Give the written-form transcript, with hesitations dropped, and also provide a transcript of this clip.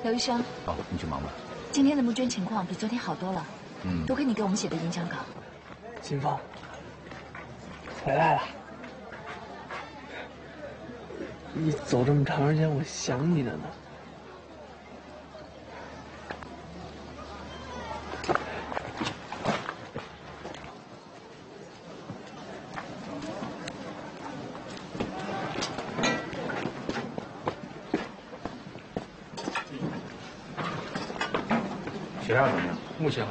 刘医生， 哦，你去忙吧。 今天的募捐情况比昨天好多了。多亏你给我们写的演讲稿。 新芳，回来了。你走这么长时间，我想你的呢。 血压怎么样？目前